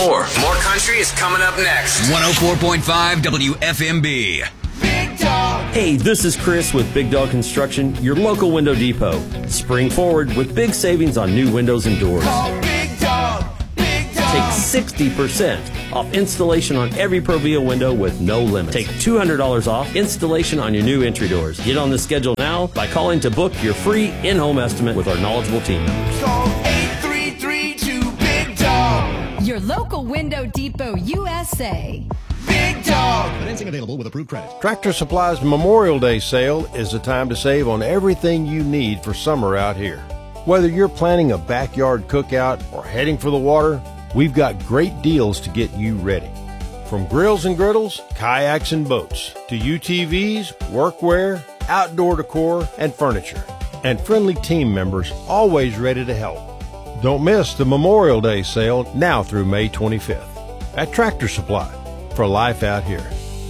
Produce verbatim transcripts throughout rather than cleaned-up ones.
four. More country is coming up next. one oh four point five W F M B. Big Dog. Hey, this is Chris with Big Dog Construction, your local window depot. Spring forward with big savings on new windows and doors. Call Big Dog. Big Dog. Take sixty percent off installation on every Provia window with no limit. Take two hundred dollars off installation on your new entry doors. Get on the schedule now by calling to book your free in-home estimate with our knowledgeable team members. Call eight three three two Big Dog. Your local Window Depot U S A. Big Dog. Financing available with approved credit. Tractor Supply's Memorial Day sale is the time to save on everything you need for summer out here. Whether you're planning a backyard cookout or heading for the water, we've got great deals to get you ready. From grills and griddles, kayaks and boats, to U T Vs, workwear, outdoor decor, and furniture. And friendly team members always ready to help. Don't miss the Memorial Day sale now through May twenty-fifth at Tractor Supply, for life out here.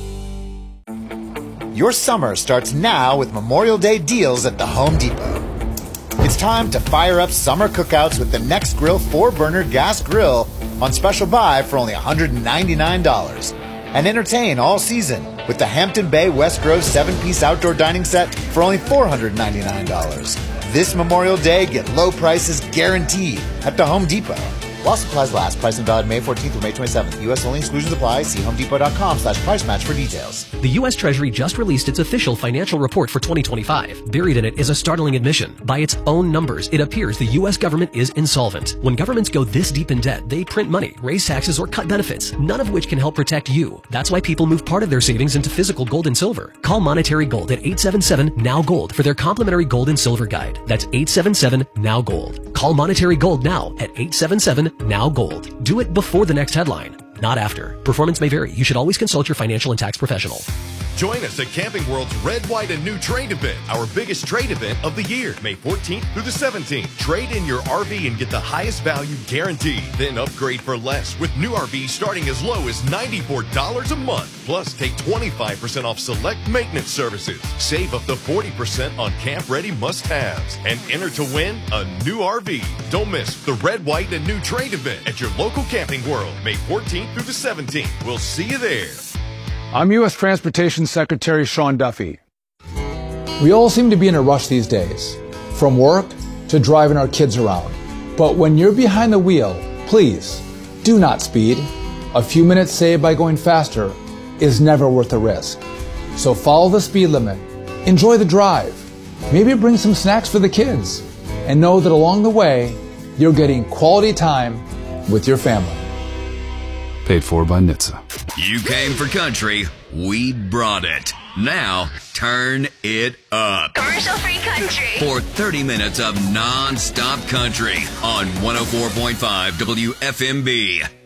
Your summer starts now with Memorial Day deals at the Home Depot. It's time to fire up summer cookouts with the Nextgrill four burner gas grill on special buy for only one hundred ninety-nine dollars. And entertain all season with the Hampton Bay West Grove seven piece outdoor dining set for only four hundred ninety-nine dollars. This Memorial Day, get low prices guaranteed at the Home Depot. While supplies last. Price and valid May fourteenth through May twenty-seventh. U S only. Exclusions apply. See homedepot.com slash price match for details. The U S Treasury just released its official financial report for twenty twenty-five. Buried in it is a startling admission. By its own numbers, it appears the U S government is insolvent. When governments go this deep in debt, they print money, raise taxes, or cut benefits, none of which can help protect you. That's why people move part of their savings into physical gold and silver. Call Monetary Gold at eight seven seven, N O W Gold for their complimentary gold and silver guide. That's eight seven seven, N O W Gold. Call Monetary Gold now at eight seven seven, N O W Gold. Do it before the next headline, not after. Performance may vary. You should always consult your financial and tax professional. Join us at Camping World's Red, White, and New Trade event, our biggest trade event of the year, May fourteenth through the seventeenth. Trade in your R V and get the highest value guaranteed. Then upgrade for less with new R Vs starting as low as ninety-four dollars a month. Plus, take twenty-five percent off select maintenance services. Save up to forty percent on camp-ready must-haves. And enter to win a new R V. Don't miss the Red, White, and New Trade event at your local Camping World, May fourteenth through the seventeenth. We'll see you there. I'm U S Transportation Secretary Sean Duffy. We all seem to be in a rush these days, from work to driving our kids around. But when you're behind the wheel, please do not speed. A few minutes saved by going faster is never worth the risk. So follow the speed limit, enjoy the drive, maybe bring some snacks for the kids, and know that along the way, you're getting quality time with your family. Paid for by N H T S A. You came for country, we brought it. Now, turn it up. Commercial-free country. For thirty minutes of non-stop country on one oh four point five W F M B.